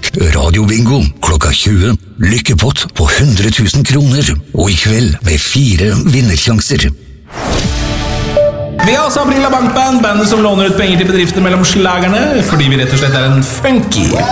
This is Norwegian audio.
Radiobingo klokka 20. Lykkepott på 100 000 kroner. Og i kveld med 4 vinnersjanser. Vi har også Aprila Bankband, bandet som låner ut penger til bedrifter mellom slagerne, fordi vi rett og slett er en funky